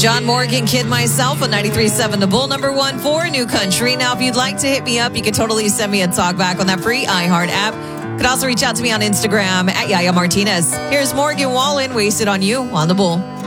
John Morgan, Kid Myself on 93.7 The Bull, number one for New Country. Now, if you'd like to hit me up, you can totally send me a talk back on that free iHeart app. You could also reach out to me on Instagram at Yaya Martinez. Here's Morgan Wallen, Wasted on You on The Bull.